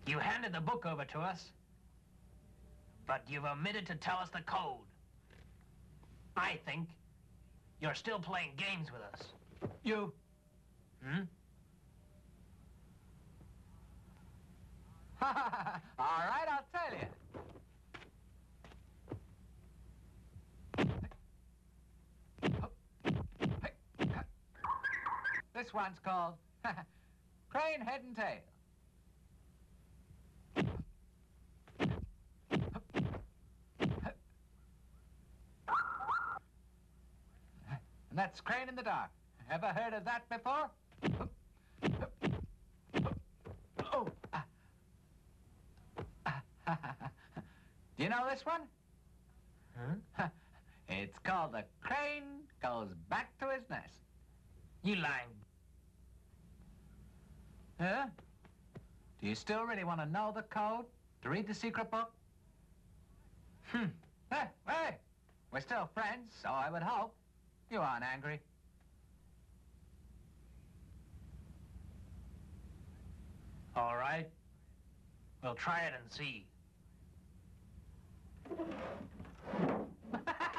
You handed the book over to us, but you've omitted to tell us the code. I think you're still playing games with us. You... Hmm? All right, I'll tell you. This one's called Crane Head and Tail. And that's Crane in the Dark. Ever heard of that before? Oh. Do you know this one? Huh? It's called The Crane Goes Back to His Nest. You lying. Huh? Do you still really want to know the code? To read the secret book? Hey, we're still friends, so I would hope. You aren't angry. All right. We'll try it and see.